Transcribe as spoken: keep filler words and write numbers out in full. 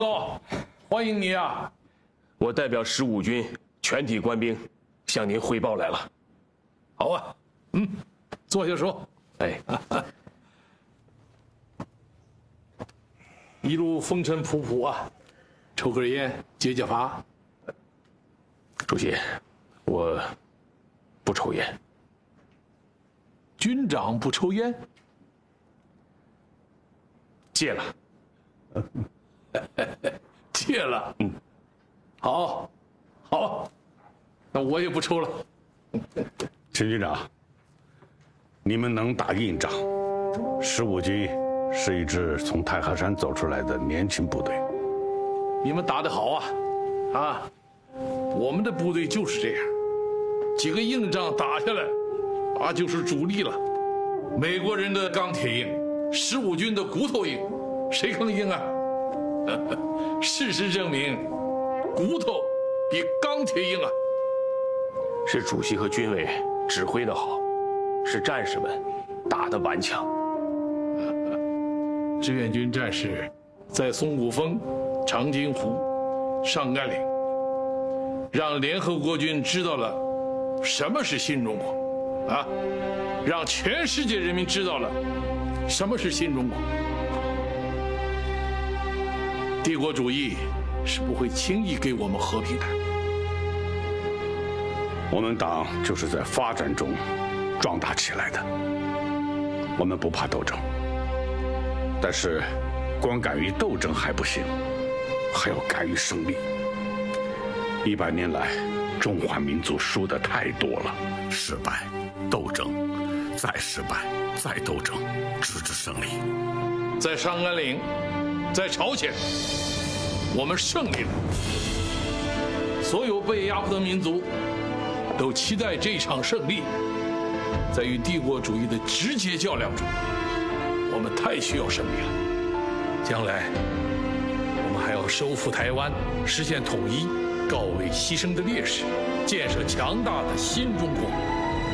高，欢迎你啊！ 我代表十五军全体官兵向您汇报来了。 好啊，嗯，坐下说。 哎， 一路风尘仆仆啊，抽根烟解解乏。 主席，我不抽烟。 军长不抽烟？ 戒了。 戒了。嗯，好，好，那我也不抽了。 陈军长，你们能打硬仗，十五军是一支从太行山走出来的年轻部队。 你们打得好啊，啊，我们的部队就是这样，几个硬仗打下来，啊，就是主力了。美国人的钢铁硬，十五军的骨头硬，谁更硬啊？事实证明，骨头比钢铁硬啊。 是主席和军委指挥的好，是战士们打得顽强。 志愿军战士在松骨峰、长津湖、上甘岭，让联合国军知道了什么是新中国，啊，让全世界人民知道了什么是新中国。帝国主义是不会轻易给我们和平的。 我们党就是在发展中壮大起来的，我们不怕斗争，但是光敢于斗争还不行，还要敢于胜利。一百年来，中华民族输的太多了，失败，斗争，再失败，再斗争，直至胜利。 在上甘岭，在朝鲜，我们胜利了。所有被压迫的民族都期待这场胜利。在与帝国主义的直接较量中，我们太需要胜利了。将来，我们还要收复台湾，实现统一，告慰牺牲的烈士，建设强大的新中国。